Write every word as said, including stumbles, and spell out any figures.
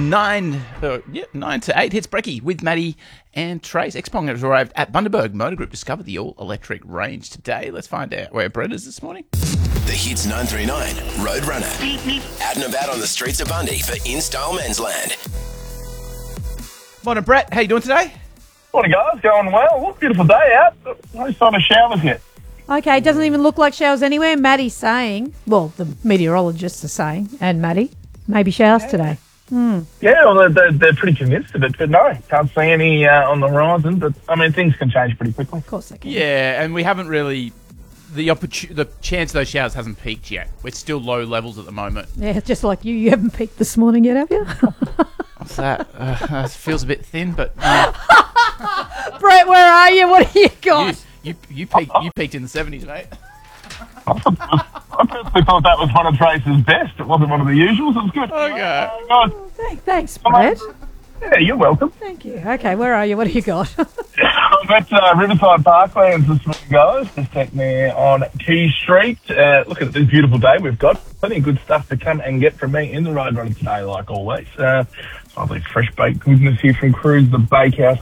nine, uh, yeah, nine to eight hits Brecky with Maddie and Trace. Xpong has arrived at Bundaberg Motor Group. Discover the all-electric range today. Let's find out where Brett is this morning. The Hits nine three nine Roadrunner. Out and about on the streets of Bundy for In-Style Men's Land. Morning, Brett. How you doing today? Morning, guys. Going well. What a beautiful day out. No sign of showers yet. Okay, it doesn't even look like showers anywhere. Maddie's saying, well, the meteorologists are saying, and Maddie, maybe showers yeah. today. Hmm. Yeah, well, they're, they're pretty convinced of it, but no, can't see any uh, on the horizon. But, I mean, things can change pretty quickly. Of course they can. Yeah, and we haven't really... The opportu- the chance of those showers hasn't peaked yet. We're still low levels at the moment. Yeah, just like you. You haven't peaked this morning yet, have you? What's that? Uh, it feels a bit thin, but... Uh, Brett, where are you? What have you got? You, you, you, peaked, you peaked in the seventies, mate. I personally thought that was one of Trace's best. It wasn't one of the usuals. It was good. Okay. Uh, guys, Thanks, thanks, Brett. yeah, you're welcome. Thank you. Okay, where are you? What have you got? I'm at uh, Riverside Parklands this morning, guys. Just taking me on Key Street. Uh, look at this beautiful day we've got. Plenty of good stuff to come and get from me in the Roadrunner today, like always. Uh, lovely fresh baked goodness here from Cruz, the Bakehouse.